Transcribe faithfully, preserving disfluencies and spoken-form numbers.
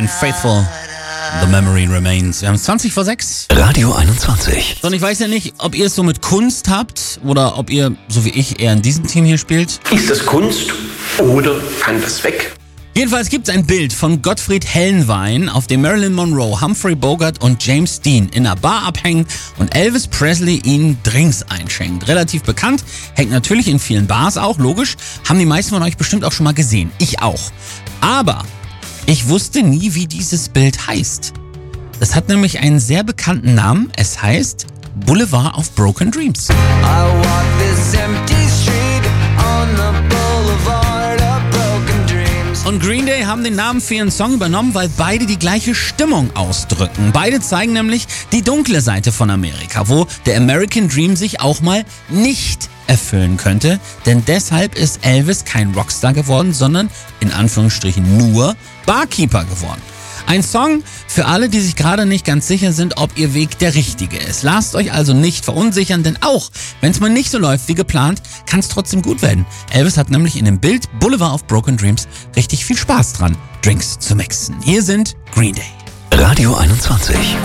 Song Faithful. The Memory Remains. Wir haben es zwanzig vor sechs. Radio einundzwanzig. So, und ich weiß ja nicht, ob ihr es so mit Kunst habt oder ob ihr, so wie ich, eher in diesem Team hier spielt. Ist das Kunst oder kann das weg? Jedenfalls gibt es ein Bild von Gottfried Helnwein, auf dem Marilyn Monroe, Humphrey Bogart und James Dean in einer Bar abhängen und Elvis Presley ihnen Drinks einschenkt. Relativ bekannt, hängt natürlich in vielen Bars auch, logisch. Haben die meisten von euch bestimmt auch schon mal gesehen. Ich auch. Aber ich wusste nie, wie dieses Bild heißt. Es hat nämlich einen sehr bekannten Namen. Es heißt Boulevard of Broken Dreams. I walk this empty street on the boulevard of broken dreams. Und Green Day haben den Namen für ihren Song übernommen, weil beide die gleiche Stimmung ausdrücken. Beide zeigen nämlich die dunkle Seite von Amerika, wo der American Dream sich auch mal nicht erfüllen könnte. Denn deshalb ist Elvis kein Rockstar geworden, sondern in Anführungsstrichen nur Barkeeper geworden. Ein Song für alle, die sich gerade nicht ganz sicher sind, ob ihr Weg der richtige ist. Lasst euch also nicht verunsichern, denn auch wenn es mal nicht so läuft wie geplant, kann es trotzdem gut werden. Elvis hat nämlich in dem Bild Boulevard of Broken Dreams richtig viel Spaß dran, Drinks zu mixen. Hier sind Green Day. Radio einundzwanzig.